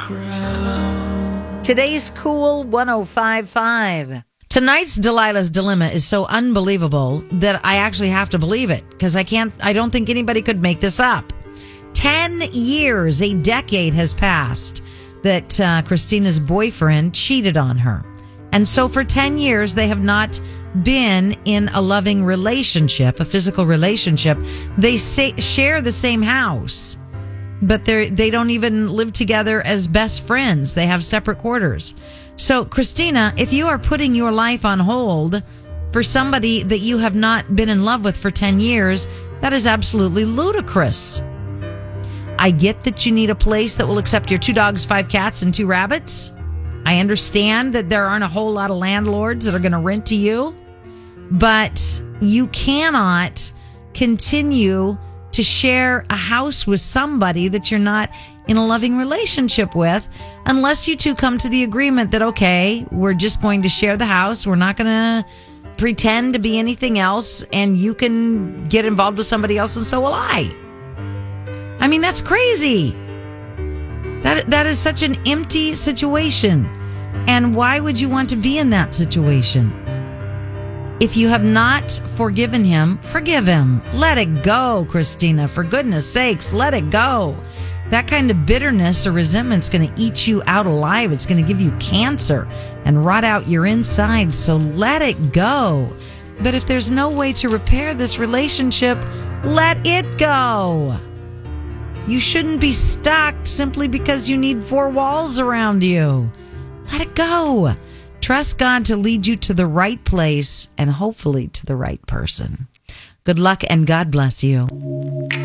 Today's Cool 105.5. Tonight's Delilah's Dilemma is so unbelievable that I actually have to believe it because I don't think anybody could make this up. 10 years, a decade has passed that Christina's boyfriend cheated on her. And so for 10 years, they have not been in a loving relationship, a physical relationship. They share the same house, but they don't even live together as best friends. They have separate quarters. So, Christina, if you are putting your life on hold for somebody that you have not been in love with for 10 years, that is absolutely ludicrous. I get that you need a place that will accept your 2 dogs, 5 cats, and 2 rabbits. I understand that there aren't a whole lot of landlords that are going to rent to you, but you cannot continue to share a house with somebody that you're not in a loving relationship with unless you two come to the agreement that, okay, we're just going to share the house. We're not going to pretend to be anything else, and you can get involved with somebody else and so will I. I mean, that's crazy. That is such an empty situation. And why would you want to be in that situation? If you have not forgiven him, forgive him. Let it go, Christina. For goodness sakes, let it go. That kind of bitterness or resentment is going to eat you out alive. It's going to give you cancer and rot out your inside. So let it go. But if there's no way to repair this relationship, let it go. You shouldn't be stuck simply because you need 4 walls around you. Let it go. Trust God to lead you to the right place and hopefully to the right person. Good luck and God bless you.